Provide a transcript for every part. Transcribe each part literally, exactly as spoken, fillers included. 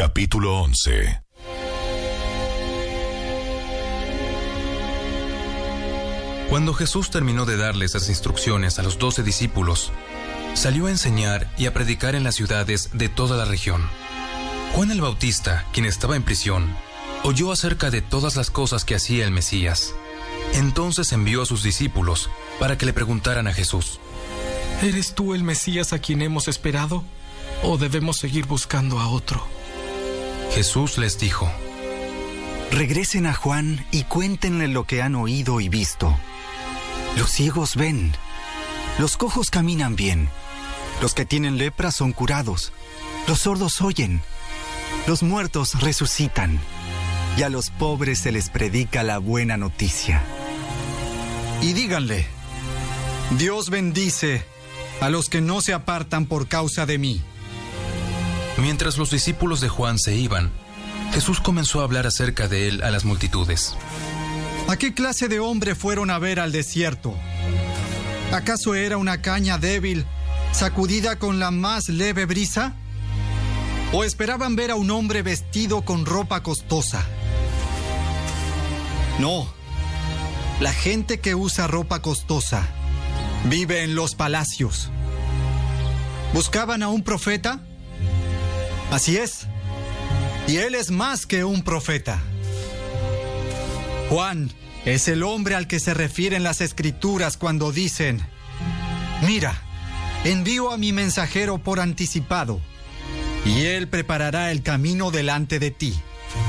Capítulo once. Cuando Jesús terminó de darles las instrucciones a los doce discípulos, salió a enseñar y a predicar en las ciudades de toda la región. Juan el Bautista, quien estaba en prisión, oyó acerca de todas las cosas que hacía el Mesías. Entonces envió a sus discípulos para que le preguntaran a Jesús: ¿Eres tú el Mesías a quien hemos esperado? ¿O debemos seguir buscando a otro? Jesús les dijo: Regresen a Juan y cuéntenle lo que han oído y visto. Los ciegos ven, los cojos caminan bien, los que tienen lepra son curados, los sordos oyen, los muertos resucitan, y a los pobres se les predica la buena noticia. Y díganle: Dios bendice a los que no se apartan por causa de mí. Mientras los discípulos de Juan se iban, Jesús comenzó a hablar acerca de él a las multitudes. ¿A qué clase de hombre fueron a ver al desierto? ¿Acaso era una caña débil, sacudida con la más leve brisa? ¿O esperaban ver a un hombre vestido con ropa costosa? No, la gente que usa ropa costosa vive en los palacios. ¿Buscaban a un profeta? Así es, y él es más que un profeta. Juan es el hombre al que se refieren las Escrituras cuando dicen: Mira, envío a mi mensajero por anticipado, y él preparará el camino delante de ti.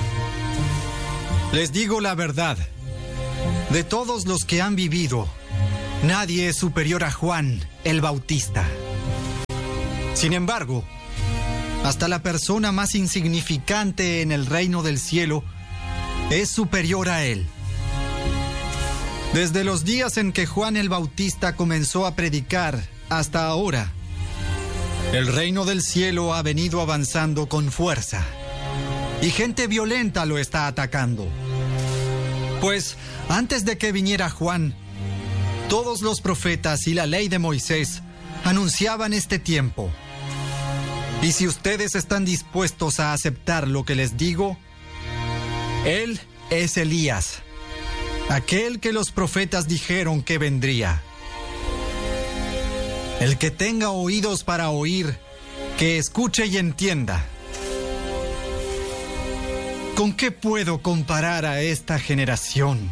Les digo la verdad, de todos los que han vivido, nadie es superior a Juan el Bautista. Sin embargo, hasta la persona más insignificante en el reino del cielo es superior a él. Desde los días en que Juan el Bautista comenzó a predicar hasta ahora, el reino del cielo ha venido avanzando con fuerza, y gente violenta lo está atacando. Pues antes de que viniera Juan, todos los profetas y la ley de Moisés anunciaban este tiempo. Y si ustedes están dispuestos a aceptar lo que les digo, él es Elías, aquel que los profetas dijeron que vendría. El que tenga oídos para oír, que escuche y entienda. ¿Con qué puedo comparar a esta generación?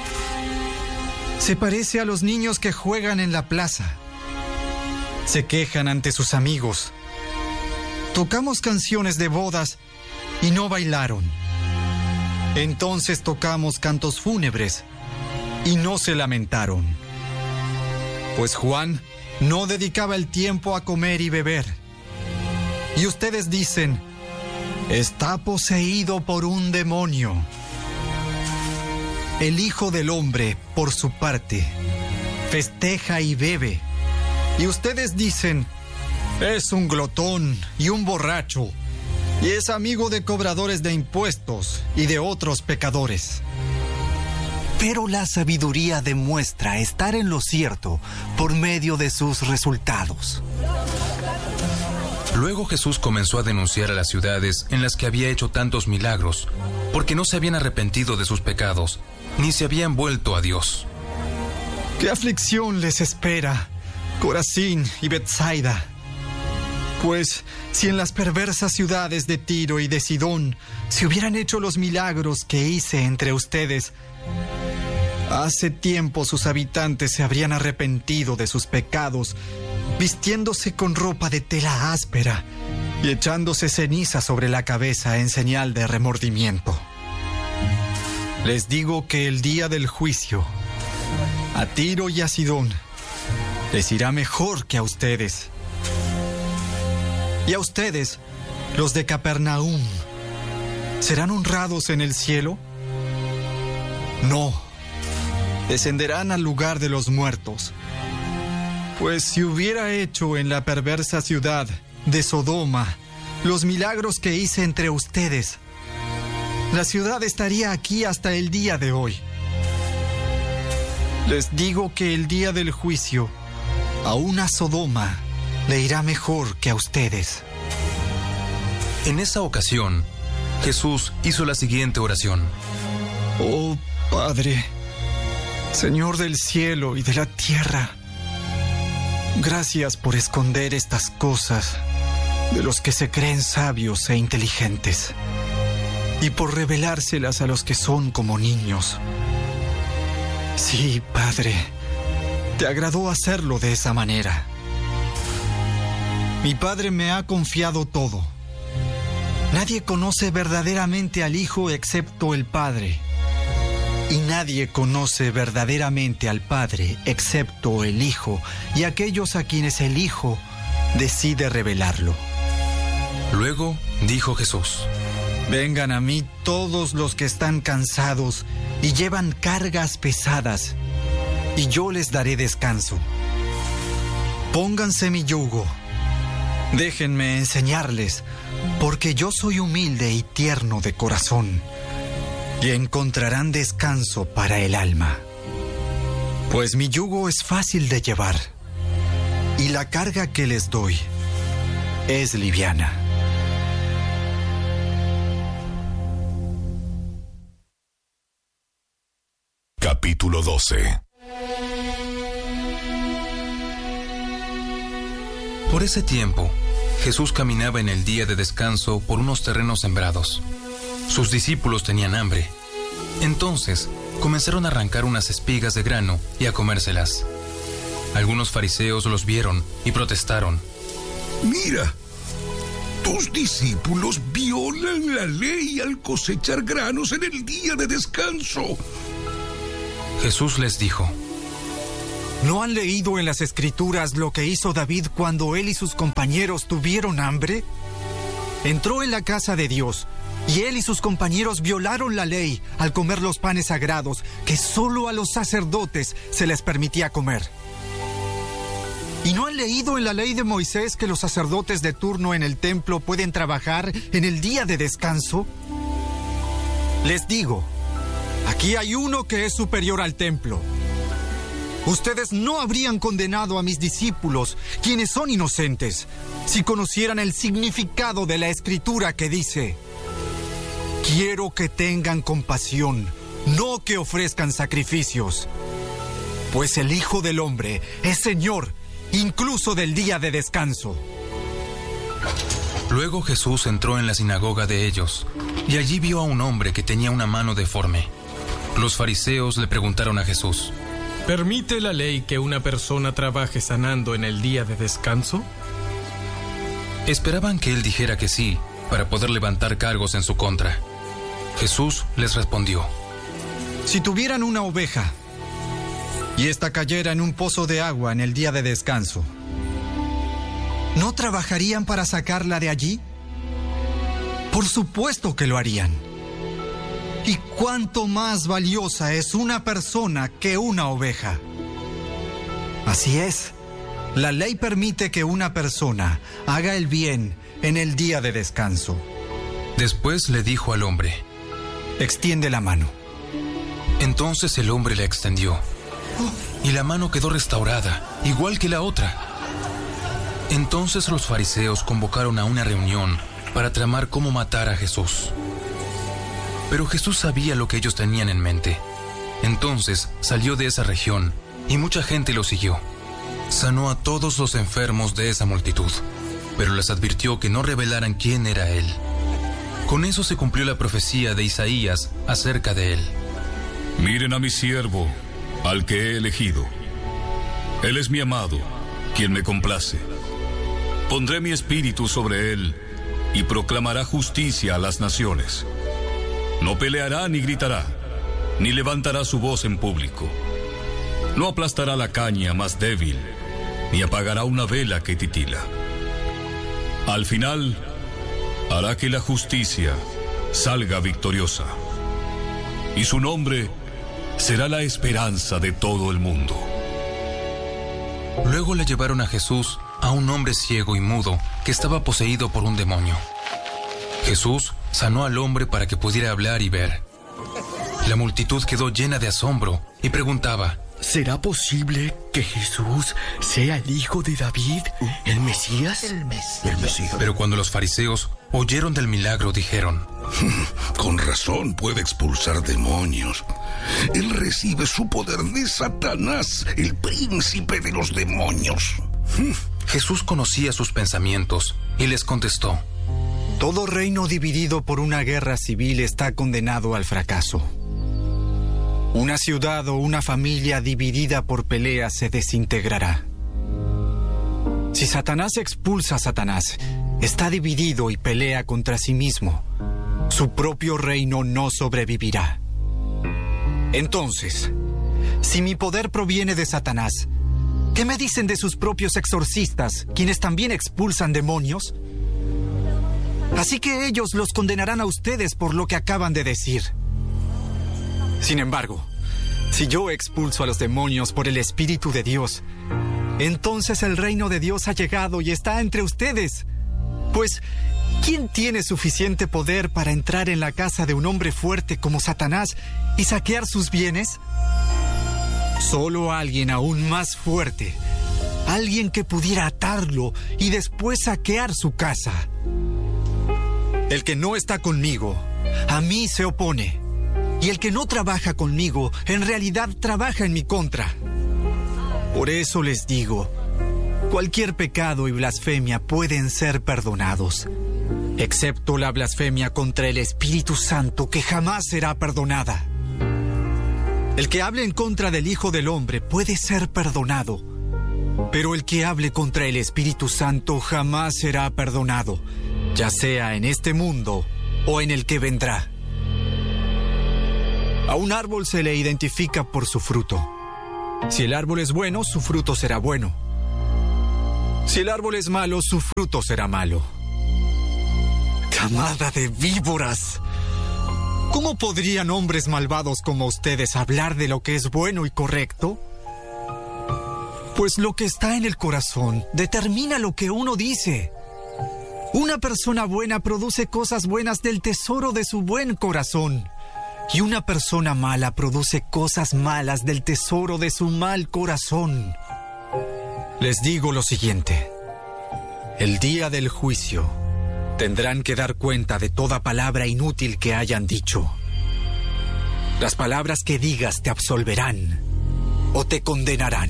Se parece a los niños que juegan en la plaza. Se quejan ante sus amigos. Tocamos canciones de bodas y no bailaron. Entonces tocamos cantos fúnebres y no se lamentaron. Pues Juan no dedicaba el tiempo a comer y beber. Y ustedes dicen: está poseído por un demonio. El Hijo del Hombre, por su parte, festeja y bebe. Y ustedes dicen: es un glotón y un borracho, y es amigo de cobradores de impuestos y de otros pecadores. Pero la sabiduría demuestra estar en lo cierto por medio de sus resultados. Luego Jesús comenzó a denunciar a las ciudades en las que había hecho tantos milagros, porque no se habían arrepentido de sus pecados, ni se habían vuelto a Dios. ¿Qué aflicción les espera, Corazín y Betsaida? Pues si en las perversas ciudades de Tiro y de Sidón se hubieran hecho los milagros que hice entre ustedes, hace tiempo sus habitantes se habrían arrepentido de sus pecados, vistiéndose con ropa de tela áspera y echándose ceniza sobre la cabeza en señal de remordimiento. Les digo que el día del juicio, a Tiro y a Sidón les irá mejor que a ustedes. Y a ustedes, los de Capernaum, ¿serán honrados en el cielo? No, descenderán al lugar de los muertos. Pues si hubiera hecho en la perversa ciudad de Sodoma los milagros que hice entre ustedes, la ciudad estaría aquí hasta el día de hoy. Les digo que el día del juicio, a una Sodoma le irá mejor que a ustedes. En esa ocasión, Jesús hizo la siguiente oración. Oh Padre, Señor del cielo y de la tierra, gracias por esconder estas cosas de los que se creen sabios e inteligentes y por revelárselas a los que son como niños. Sí, Padre, te agradó hacerlo de esa manera. Mi Padre me ha confiado todo. Nadie conoce verdaderamente al Hijo excepto el Padre. Y nadie conoce verdaderamente al Padre excepto el Hijo y aquellos a quienes el Hijo decide revelarlo. Luego dijo Jesús: Vengan a mí todos los que están cansados y llevan cargas pesadas, y yo les daré descanso. Pónganse mi yugo. Déjenme enseñarles, porque yo soy humilde y tierno de corazón, y encontrarán descanso para el alma. Pues mi yugo es fácil de llevar, y la carga que les doy es liviana. Capítulo doce. Por ese tiempo, Jesús caminaba en el día de descanso por unos terrenos sembrados. Sus discípulos tenían hambre. Entonces, comenzaron a arrancar unas espigas de grano y a comérselas. Algunos fariseos los vieron y protestaron. Mira, tus discípulos violan la ley al cosechar granos en el día de descanso. Jesús les dijo: ¿No han leído en las Escrituras lo que hizo David cuando él y sus compañeros tuvieron hambre? Entró en la casa de Dios, y él y sus compañeros violaron la ley al comer los panes sagrados que solo a los sacerdotes se les permitía comer. ¿Y no han leído en la ley de Moisés que los sacerdotes de turno en el templo pueden trabajar en el día de descanso? Les digo, aquí hay uno que es superior al templo. Ustedes no habrían condenado a mis discípulos, quienes son inocentes, si conocieran el significado de la Escritura que dice: quiero que tengan compasión, no que ofrezcan sacrificios. Pues el Hijo del Hombre es Señor, incluso del día de descanso. Luego Jesús entró en la sinagoga de ellos, y allí vio a un hombre que tenía una mano deforme. Los fariseos le preguntaron a Jesús: ¿permite la ley que una persona trabaje sanando en el día de descanso? Esperaban que él dijera que sí, para poder levantar cargos en su contra. Jesús les respondió: Si tuvieran una oveja, y ésta cayera en un pozo de agua en el día de descanso, ¿no trabajarían para sacarla de allí? Por supuesto que lo harían. ¿Y cuánto más valiosa es una persona que una oveja? Así es, la ley permite que una persona haga el bien en el día de descanso. Después le dijo al hombre: extiende la mano. Entonces el hombre la extendió, y la mano quedó restaurada, igual que la otra. Entonces los fariseos convocaron a una reunión para tramar cómo matar a Jesús. Pero Jesús sabía lo que ellos tenían en mente. Entonces salió de esa región, y mucha gente lo siguió. Sanó a todos los enfermos de esa multitud, pero les advirtió que no revelaran quién era él. Con eso se cumplió la profecía de Isaías acerca de él. Miren a mi siervo, al que he elegido. Él es mi amado, quien me complace. Pondré mi espíritu sobre él, y proclamará justicia a las naciones. No peleará ni gritará, ni levantará su voz en público. No aplastará la caña más débil, ni apagará una vela que titila. Al final, hará que la justicia salga victoriosa, y su nombre será la esperanza de todo el mundo. Luego le llevaron a Jesús a un hombre ciego y mudo que estaba poseído por un demonio. Jesús sanó al hombre para que pudiera hablar y ver. La multitud quedó llena de asombro y preguntaba: ¿Será posible que Jesús sea el hijo de David, el Mesías? El Mesías. El Mesías. Pero cuando los fariseos oyeron del milagro, dijeron: Con razón puede expulsar demonios. Él recibe su poder de Satanás, el príncipe de los demonios. Jesús conocía sus pensamientos y les contestó: Todo reino dividido por una guerra civil está condenado al fracaso. Una ciudad o una familia dividida por peleas se desintegrará. Si Satanás expulsa a Satanás, está dividido y pelea contra sí mismo. Su propio reino no sobrevivirá. Entonces, si mi poder proviene de Satanás, ¿qué me dicen de sus propios exorcistas, quienes también expulsan demonios? Así que ellos los condenarán a ustedes por lo que acaban de decir. Sin embargo, si yo expulso a los demonios por el Espíritu de Dios, entonces el reino de Dios ha llegado y está entre ustedes. Pues, ¿quién tiene suficiente poder para entrar en la casa de un hombre fuerte como Satanás y saquear sus bienes? Solo alguien aún más fuerte, alguien que pudiera atarlo y después saquear su casa. El que no está conmigo, a mí se opone. Y el que no trabaja conmigo, en realidad trabaja en mi contra. Por eso les digo, cualquier pecado y blasfemia pueden ser perdonados, excepto la blasfemia contra el Espíritu Santo, que jamás será perdonada. El que hable en contra del Hijo del Hombre puede ser perdonado, pero el que hable contra el Espíritu Santo jamás será perdonado, ya sea en este mundo o en el que vendrá. A un árbol se le identifica por su fruto. Si el árbol es bueno, su fruto será bueno. Si el árbol es malo, su fruto será malo. ¡Camada de víboras! ¿Cómo podrían hombres malvados como ustedes hablar de lo que es bueno y correcto? Pues lo que está en el corazón determina lo que uno dice. Una persona buena produce cosas buenas del tesoro de su buen corazón. Y una persona mala produce cosas malas del tesoro de su mal corazón. Les digo lo siguiente: el día del juicio tendrán que dar cuenta de toda palabra inútil que hayan dicho. Las palabras que digas te absolverán o te condenarán.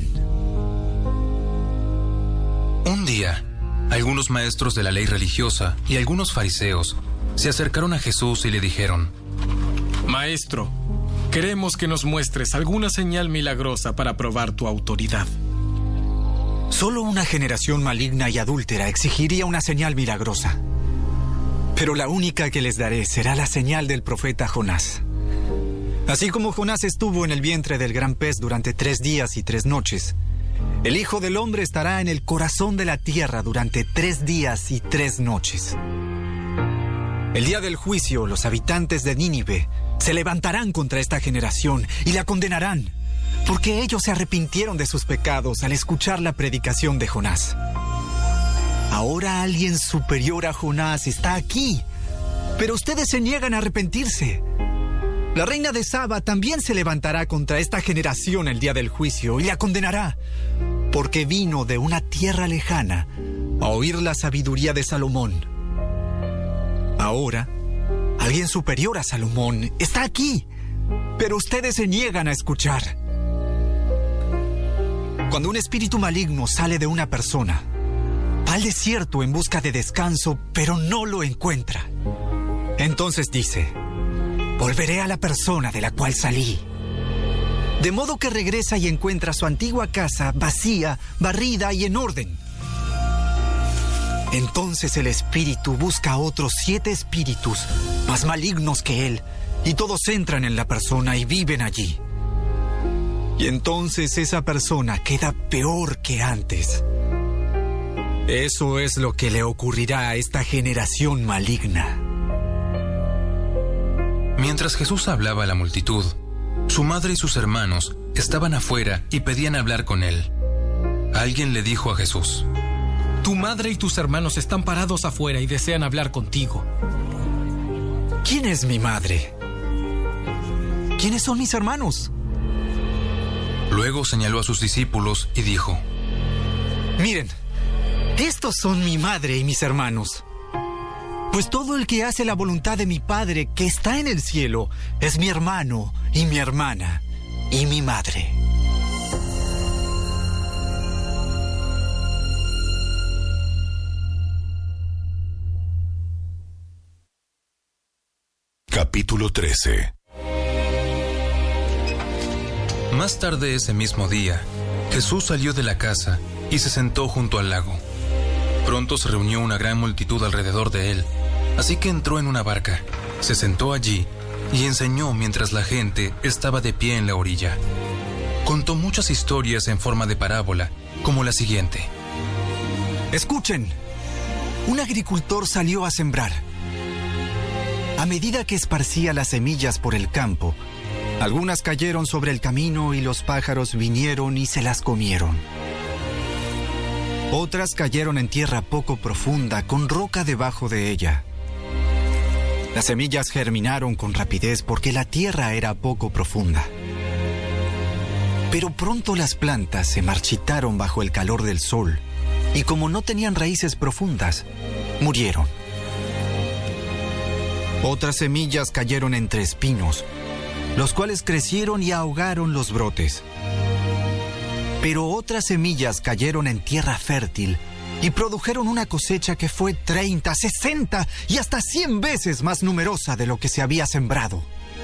Un día, algunos maestros de la ley religiosa y algunos fariseos se acercaron a Jesús y le dijeron: Maestro, queremos que nos muestres alguna señal milagrosa para probar tu autoridad. Solo una generación maligna y adúltera exigiría una señal milagrosa. Pero la única que les daré será la señal del profeta Jonás. Así como Jonás estuvo en el vientre del gran pez durante tres días y tres noches, el Hijo del Hombre estará en el corazón de la tierra durante tres días y tres noches. El día del juicio, los habitantes de Nínive se levantarán contra esta generación y la condenarán, porque ellos se arrepintieron de sus pecados al escuchar la predicación de Jonás. Ahora alguien superior a Jonás está aquí, pero ustedes se niegan a arrepentirse. La reina de Saba también se levantará contra esta generación el día del juicio y la condenará, porque vino de una tierra lejana a oír la sabiduría de Salomón. Ahora, alguien superior a Salomón está aquí, pero ustedes se niegan a escuchar. Cuando un espíritu maligno sale de una persona, va al desierto en busca de descanso, pero no lo encuentra. Entonces dice: volveré a la persona de la cual salí. De modo que regresa y encuentra su antigua casa vacía, barrida y en orden. Entonces el espíritu busca a otros siete espíritus más malignos que él, y todos entran en la persona y viven allí. Y entonces esa persona queda peor que antes. Eso es lo que le ocurrirá a esta generación maligna. Mientras Jesús hablaba a la multitud, su madre y sus hermanos estaban afuera y pedían hablar con él. Alguien le dijo a Jesús: Tu madre y tus hermanos están parados afuera y desean hablar contigo. ¿Quién es mi madre? ¿Quiénes son mis hermanos? Luego señaló a sus discípulos y dijo: Miren, estos son mi madre y mis hermanos. Pues todo el que hace la voluntad de mi Padre que está en el cielo es mi hermano y mi hermana y mi madre. Capítulo trece. Más tarde ese mismo día, Jesús salió de la casa y se sentó junto al lago. Pronto se reunió una gran multitud alrededor de él, así que entró en una barca, se sentó allí y enseñó mientras la gente estaba de pie en la orilla. Contó muchas historias en forma de parábola, como la siguiente. Escuchen, un agricultor salió a sembrar. A medida que esparcía las semillas por el campo, algunas cayeron sobre el camino y los pájaros vinieron y se las comieron. Otras cayeron en tierra poco profunda, con roca debajo de ella. Las semillas germinaron con rapidez porque la tierra era poco profunda. Pero pronto las plantas se marchitaron bajo el calor del sol y como no tenían raíces profundas, murieron. Otras semillas cayeron entre espinos, los cuales crecieron y ahogaron los brotes. Pero otras semillas cayeron en tierra fértil y produjeron una cosecha que fue treinta, sesenta y hasta cien veces más numerosa de lo que se había sembrado.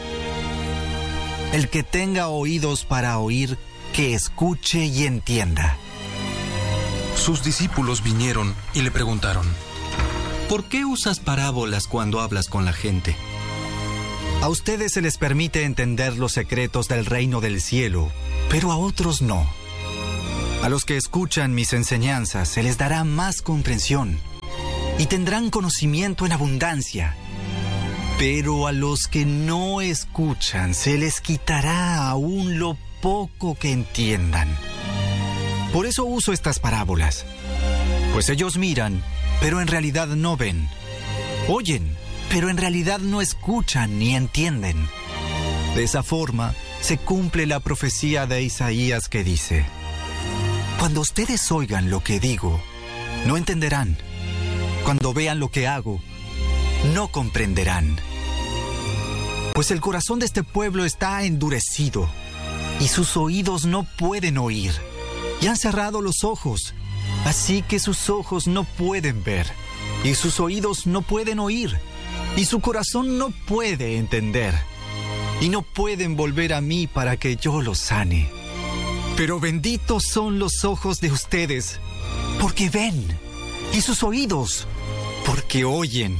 El que tenga oídos para oír, que escuche y entienda. Sus discípulos vinieron y le preguntaron: ¿por qué usas parábolas cuando hablas con la gente? A ustedes se les permite entender los secretos del reino del cielo, pero a otros no. A los que escuchan mis enseñanzas se les dará más comprensión y tendrán conocimiento en abundancia. Pero a los que no escuchan se les quitará aún lo poco que entiendan. Por eso uso estas parábolas, pues ellos miran, pero en realidad no ven. Oyen, pero en realidad no escuchan ni entienden. De esa forma se cumple la profecía de Isaías que dice: cuando ustedes oigan lo que digo, no entenderán. Cuando vean lo que hago, no comprenderán. Pues el corazón de este pueblo está endurecido, y sus oídos no pueden oír, y han cerrado los ojos, así que sus ojos no pueden ver, y sus oídos no pueden oír, y su corazón no puede entender, y no pueden volver a mí para que yo los sane. Pero benditos son los ojos de ustedes, porque ven, y sus oídos, porque oyen.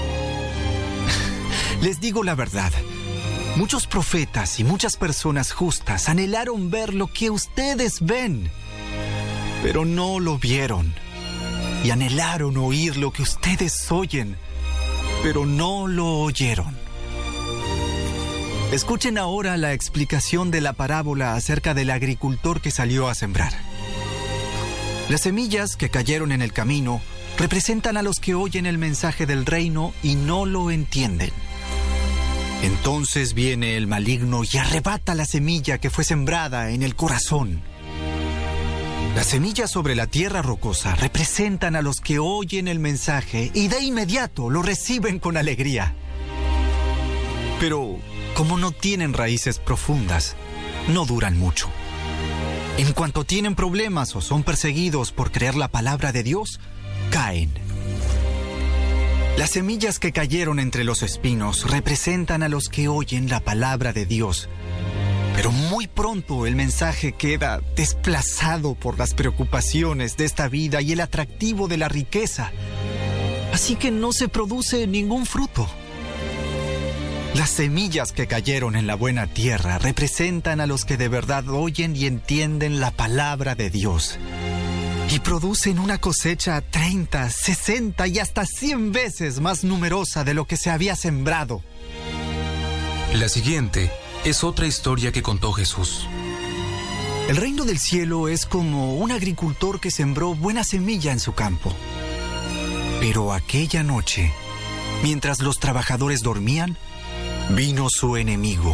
Les digo la verdad, muchos profetas y muchas personas justas anhelaron ver lo que ustedes ven, pero no lo vieron. Y anhelaron oír lo que ustedes oyen, pero no lo oyeron. Escuchen ahora la explicación de la parábola acerca del agricultor que salió a sembrar. Las semillas que cayeron en el camino representan a los que oyen el mensaje del reino y no lo entienden. Entonces viene el maligno y arrebata la semilla que fue sembrada en el corazón. Las semillas sobre la tierra rocosa representan a los que oyen el mensaje y de inmediato lo reciben con alegría. Pero como no tienen raíces profundas, no duran mucho. En cuanto tienen problemas o son perseguidos por creer la palabra de Dios, caen. Las semillas que cayeron entre los espinos representan a los que oyen la palabra de Dios. Pero muy pronto el mensaje queda desplazado por las preocupaciones de esta vida y el atractivo de la riqueza. Así que no se produce ningún fruto. Las semillas que cayeron en la buena tierra representan a los que de verdad oyen y entienden la palabra de Dios. Y producen una cosecha treinta, sesenta y hasta cien veces más numerosa de lo que se había sembrado. La siguiente es otra historia que contó Jesús. El reino del cielo es como un agricultor que sembró buena semilla en su campo. Pero aquella noche, mientras los trabajadores dormían, vino su enemigo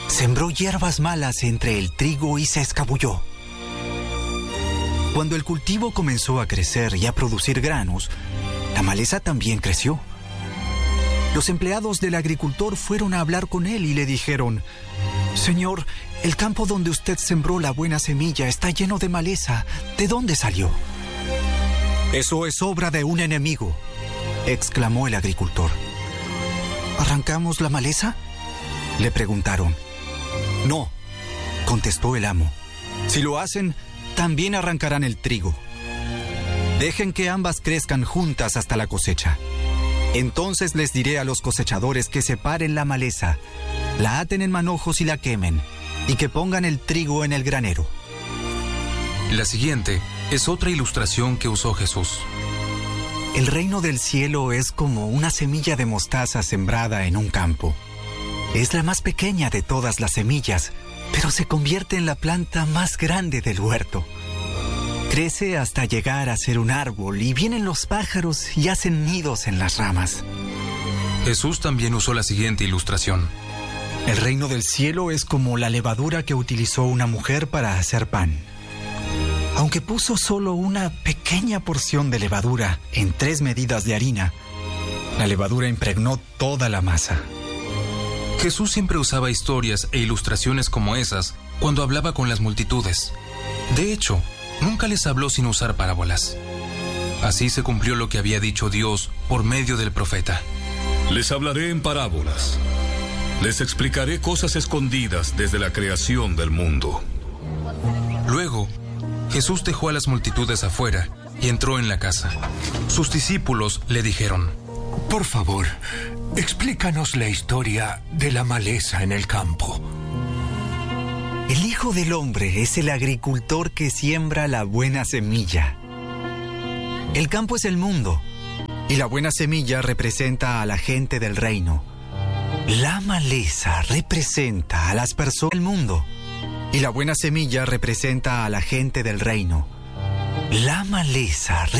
sembró hierbas malas entre el trigo y se escabulló. Cuando el cultivo comenzó a crecer y a producir granos, la maleza también creció. Los empleados del agricultor fueron a hablar con él y le dijeron: Señor, el campo donde usted sembró la buena semilla está lleno de maleza. ¿De dónde salió? Eso es obra de un enemigo, exclamó el agricultor. ¿Arrancamos la maleza?, le preguntaron. No, contestó el amo. Si lo hacen, también arrancarán el trigo. Dejen que ambas crezcan juntas hasta la cosecha. Entonces les diré a los cosechadores que separen la maleza, la aten en manojos y la quemen, y que pongan el trigo en el granero. La siguiente es otra ilustración que usó Jesús. El reino del cielo es como una semilla de mostaza sembrada en un campo. Es la más pequeña de todas las semillas, pero se convierte en la planta más grande del huerto. Crece hasta llegar a ser un árbol y vienen los pájaros y hacen nidos en las ramas. Jesús también usó la siguiente ilustración. El reino del cielo es como la levadura que utilizó una mujer para hacer pan. Aunque puso solo una pequeña porción de levadura en tres medidas de harina, la levadura impregnó toda la masa. Jesús siempre usaba historias e ilustraciones como esas cuando hablaba con las multitudes. De hecho, nunca les habló sin usar parábolas. Así se cumplió lo que había dicho Dios por medio del profeta. Les hablaré en parábolas. Les explicaré cosas escondidas desde la creación del mundo. Luego, Jesús dejó a las multitudes afuera y entró en la casa. Sus discípulos le dijeron: Por favor, explícanos la historia de la maleza en el campo. El Hijo del Hombre es el agricultor que siembra la buena semilla. El campo es el mundo, y la buena semilla representa a la gente del reino. La maleza representa a las personas del mundo, y la buena semilla representa a la gente del reino. La maleza